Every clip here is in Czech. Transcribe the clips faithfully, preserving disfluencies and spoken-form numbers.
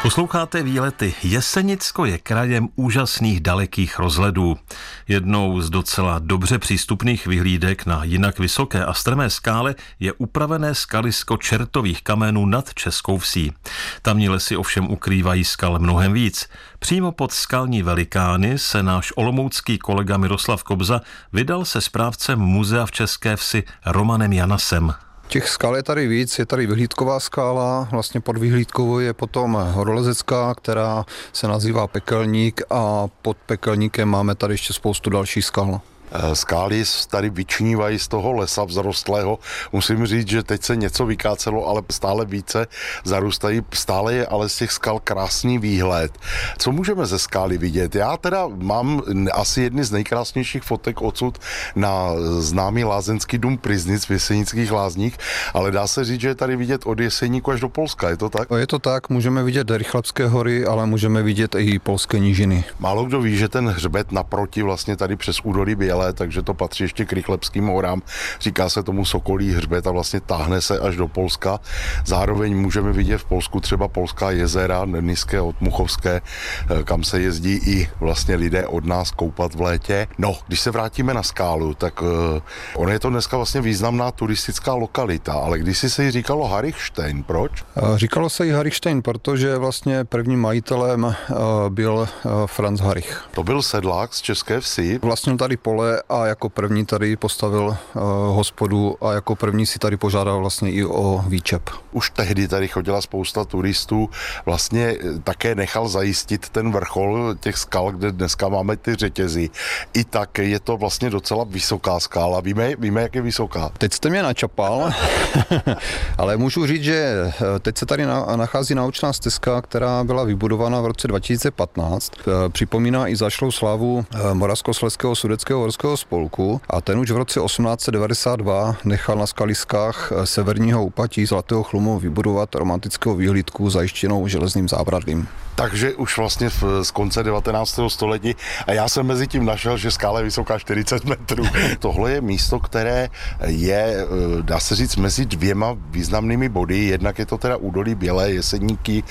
Posloucháte Výlety. Jesenicko je krajem úžasných dalekých rozhledů. Jednou z docela dobře přístupných vyhlídek na jinak vysoké a strmé skále je upravené skalisko čertových kamenů nad Českou Vsí. Tamní lesy ovšem ukrývají skal mnohem víc. Přímo pod skalní velikány se náš olomoucký kolega Miroslav Kobza vydal se správcem muzea v České Vsi Romanem Janasem. Těch skal je tady víc, je tady vyhlídková skála, vlastně pod vyhlídkovou je potom horolezecká, která se nazývá Pekelník, a pod Pekelníkem máme tady ještě spoustu dalších skal. Skály tady vyčnívají z toho lesa vzrostlého. Musím říct, že teď se něco vykácelo, ale stále více zarůstají. Stále je ale z těch skal krásný výhled. Co můžeme ze skály vidět? Já teda mám asi jedny z nejkrásnějších fotek odsud na známý lázeňský dům Pryznic v Jesenických Lázních, ale dá se říct, že je tady vidět od Jeseníku až do Polska. Je to tak? Je to tak, můžeme vidět Rychlebské hory, ale můžeme vidět i polské nížiny. Málo kdo ví, že ten hřbet naproti vlastně tady přes údolí Bělé, takže to patří ještě k Rychlebským horám. Říká se tomu Sokolí hřbet a vlastně táhne se až do Polska. Zároveň můžeme vidět v Polsku třeba polská jezera, Nyské, Otmuchovské, kam se jezdí i vlastně lidé od nás koupat v létě. No, když se vrátíme na skálu, tak uh, ono je to dneska vlastně významná turistická lokalita, ale kdysi se jí říkalo Harichstein, proč? Říkalo se jí Harichstein, protože vlastně prvním majitelem uh, byl uh, Franz Harich. To byl sedlák z České Vsi. Vlastnil tady pole a jako první tady postavil uh, hospodu a jako první si tady požádal vlastně i o výčep. Už tehdy tady chodila spousta turistů, vlastně také nechal zajistit ten vrchol těch skal, kde dneska máme ty řetězy. I tak je to vlastně docela vysoká skála. Víme, víme jak je vysoká? Teď jste mě načapal, ale můžu říct, že teď se tady na, nachází naučná stezka, která byla vybudována v roce dva tisíce patnáct. Připomíná i zašlou slávu Moravskoslezského sudetského horského spolku a ten už v roce osmnáct set devadesát dva nechal na skaliskách severního úpatí Zlatého chlumu vybudovat romantickou výhlídku zajištěnou železným zábradlím. Takže už vlastně v, z konce devatenáctého století a já jsem mezi tím našel, že skála je vysoká čtyřicet metrů. Tohle je místo, které je, dá se říct, mezi dvěma významnými body. Jednak je to teda údolí Bělé, Jeseníky,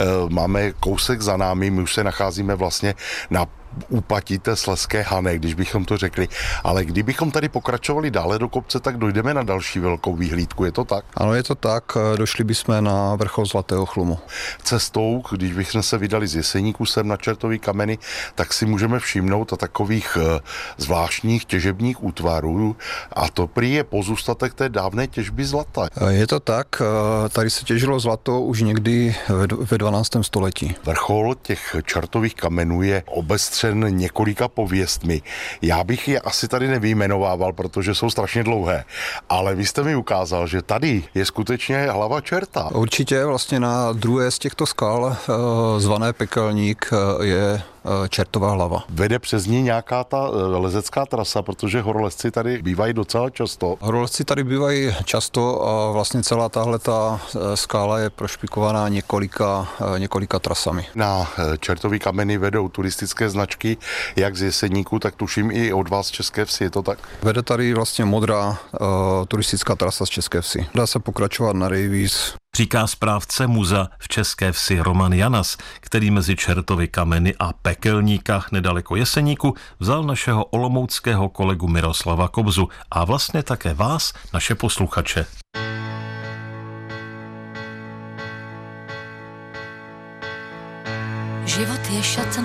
máme kousek za námi, my už se nacházíme vlastně na úpatí té Slezské Hané, když bychom to řekli. Ale kdybychom tady pokračovali dále do kopce, tak dojdeme na další velkou výhlídku, je to tak? Ano, je to tak, došli bychom na vrchol Zlatého chlumu. Cestou, když bychom se vydali z Jeseníku sem na Čertový kameny, tak si můžeme všimnout a takových zvláštních těžebních útvarů a to prý je pozůstatek té dávné těžby zlata. Je to tak, tady se těžilo zlato už někdy ve dvanáctém století. Vrchol těch Čertových kamenů je obestřen několika pověstmi. Já bych je asi tady nevyjmenovával, protože jsou strašně dlouhé, ale vy jste mi ukázal, že tady je skutečně hlava čerta. Určitě vlastně na druhé z těchto skal zvané Pekelník je čertová hlava. Vede přes ní nějaká ta lezecká trasa, protože horolezci tady bývají docela často. Horolezci tady bývají často a vlastně celá tahleta skála je prošpikovaná několika, několika trasami. Na Čertový kameny vedou turistické značky, jak z Jeseníku, tak tuším i od vás z České Vsi, je to tak? Vede tady vlastně modrá uh, turistická trasa z České Vsi. Dá se pokračovat na rejvíz. Říká správce muzea v České Vsi Roman Janas, který mezi Čertovy kameny a Pekelníka nedaleko Jeseníku vzal našeho olomouckého kolegu Miroslava Kobzu a vlastně také vás, naše posluchače. Život je šat